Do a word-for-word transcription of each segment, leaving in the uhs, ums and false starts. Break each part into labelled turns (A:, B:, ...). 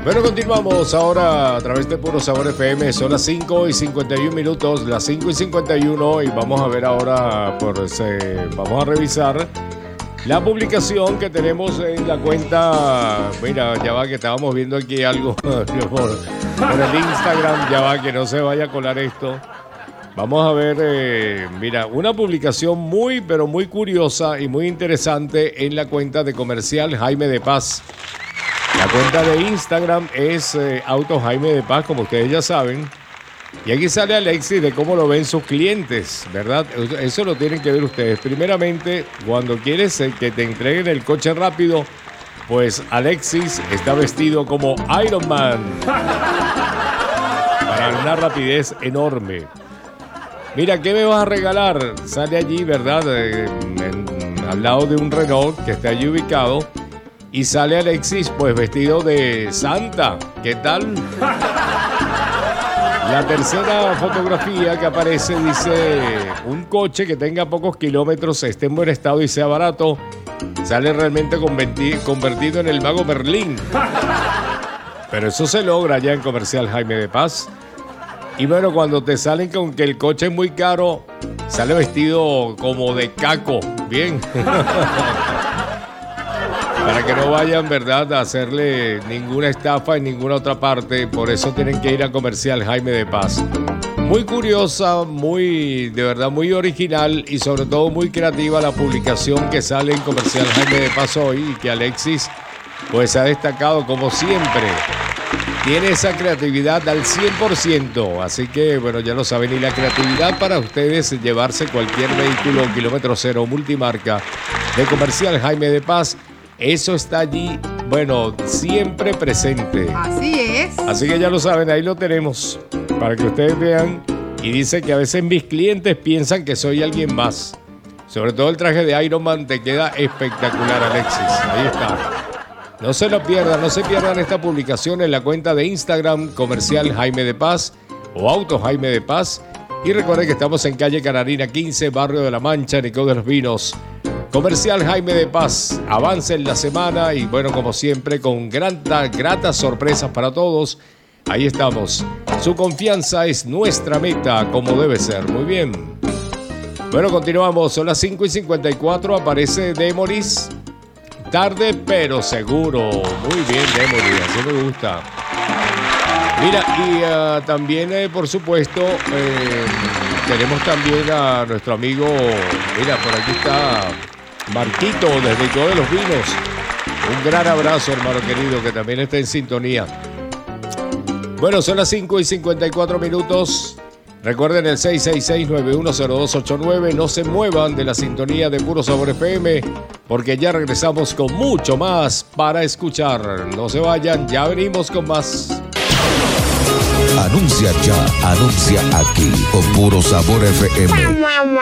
A: Bueno, continuamos ahora a través de Puro Sabor F M. Son las cinco y cincuenta y uno minutos, las cinco y cincuenta y uno, y vamos a ver ahora, por ese, vamos a revisar la publicación que tenemos en la cuenta. Mira, ya va que estábamos viendo aquí algo por, por el Instagram, ya va que no se vaya a colar esto. Vamos a ver, eh, mira, una publicación muy, pero muy curiosa y muy interesante en la cuenta de Comercial Jaime de Paz. La cuenta de Instagram es eh, Auto Jaime de Paz, como ustedes ya saben. Y aquí sale Alexis de cómo lo ven sus clientes, ¿verdad? Eso lo tienen que ver ustedes. Primeramente, cuando quieres que te entreguen el coche rápido, pues Alexis está vestido como Iron Man para una rapidez enorme. Mira, ¿qué me vas a regalar? Sale allí, ¿verdad? Eh, en, al lado de un Renault que está allí ubicado. Y sale Alexis, pues, vestido de Santa. ¿Qué tal? La tercera fotografía que aparece dice: un coche que tenga pocos kilómetros, esté en buen estado y sea barato. Sale realmente convertido en el mago Merlín. Pero eso se logra ya en Comercial Jaime de Paz. Y bueno, cuando te salen con que el coche es muy caro, sale vestido como de caco. Bien. Para que no vayan, ¿verdad?, a hacerle ninguna estafa en ninguna otra parte. Por eso tienen que ir a Comercial Jaime de Paz. Muy curiosa, muy, de verdad, muy original y sobre todo muy creativa la publicación que sale en Comercial Jaime de Paz hoy, y que Alexis, pues, ha destacado como siempre. Tiene esa creatividad al cien por ciento. Así que, bueno, ya lo saben. Y la creatividad para ustedes llevarse cualquier vehículo kilómetro cero multimarca de Comercial Jaime de Paz, eso está allí, bueno, siempre presente.
B: Así es.
A: Así que ya lo saben, ahí lo tenemos para que ustedes vean. Y dice que a veces mis clientes piensan que soy alguien más. Sobre todo el traje de Iron Man te queda espectacular, Alexis. Ahí está. No se lo pierdan, no se pierdan esta publicación en la cuenta de Instagram Comercial Jaime de Paz o Auto Jaime de Paz. Y recuerden que estamos en calle Canarina quince, barrio de La Mancha, Nicó de los Vinos. Comercial Jaime de Paz, avance en la semana y, bueno, como siempre, con grata, gratas sorpresas para todos. Ahí estamos. Su confianza es nuestra meta, como debe ser. Muy bien. Bueno, continuamos. Son las cinco y cincuenta y cuatro. Aparece Demoris. Tarde, pero seguro. Muy bien, Demoris. Así me gusta. Mira, y uh, también, eh, por supuesto, eh, tenemos también a nuestro amigo. Mira, por aquí está Marquito, desde Nicó de los Vinos. Un gran abrazo, hermano querido, que también está en sintonía. Bueno, son las cinco y cincuenta y cuatro minutos. Recuerden el seis seis seis, nueve uno cero dos ocho nueve. No se muevan de la sintonía de Puro Sabor F M, porque ya regresamos con mucho más para escuchar. No se vayan, ya venimos con más.
C: Anuncia ya, anuncia aquí con Puro Sabor F M.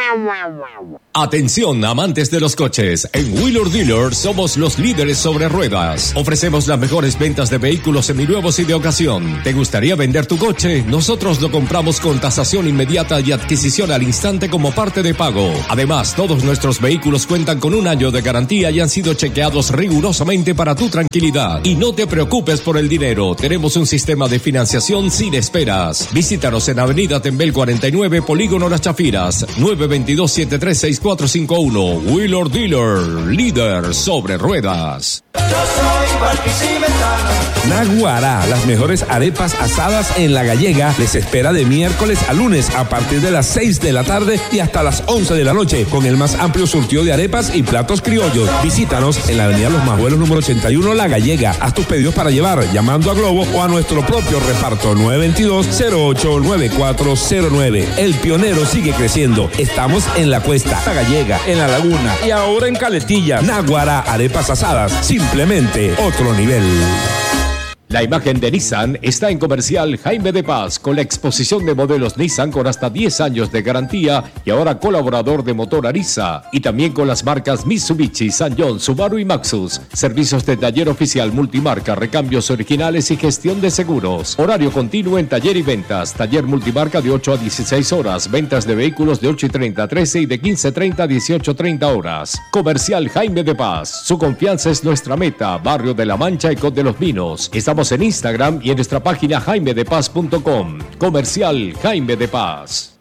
D: Atención, amantes de los coches. En Wheeler Dealer somos los líderes sobre ruedas. Ofrecemos las mejores ventas de vehículos seminuevos y de ocasión. ¿Te gustaría vender tu coche? Nosotros lo compramos con tasación inmediata y adquisición al instante como parte de pago. Además, todos nuestros vehículos cuentan con un año de garantía y han sido chequeados rigurosamente para tu tranquilidad. Y no te preocupes por el dinero. Tenemos un sistema de financiación sin esperas. Visítanos en Avenida Tembel cuarenta y nueve, Polígono Las Chafiras, nueve dos dos, siete tres seis cuatro cinco uno. Wheeler Dealer, líder sobre ruedas.
E: Yo soy barquisimetano.
F: Naguará, las mejores arepas asadas en La Gallega, les espera de miércoles a lunes a partir de las seis de la tarde y hasta las once de la noche, con el más amplio surtido de arepas y platos criollos. Visítanos en la avenida Los Majuelos número ochenta y uno, La Gallega. Haz tus pedidos para llevar llamando a Globo o a nuestro propio reparto nueve dos dos, cero ocho nueve cuatro cero nueve. El pionero sigue creciendo. Estamos en La Cuesta, La Gallega, en La Laguna y ahora en Caletilla. Naguará, arepas asadas, simplemente otro nivel.
D: La imagen de Nissan está en Comercial Jaime de Paz, con la exposición de modelos Nissan con hasta diez años de garantía y ahora colaborador de Motor Ariza, y también con las marcas Mitsubishi, Sanyong, Subaru y Maxus. Servicios de taller oficial multimarca, recambios originales y gestión de seguros. Horario continuo en taller y ventas. Taller multimarca de ocho a dieciséis horas. Ventas de vehículos de ocho y treinta a trece y de quince treinta a dieciocho treinta horas. Comercial Jaime de Paz. Su confianza es nuestra meta. Barrio de La Mancha y Nicó de los Vinos. Estamos Estamos en Instagram y en nuestra página jaime de paz punto com. Comercial Jaime de Paz.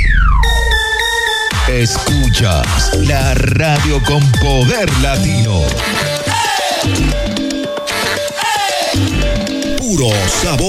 C: Escuchas la radio con poder latino. Puro sabor.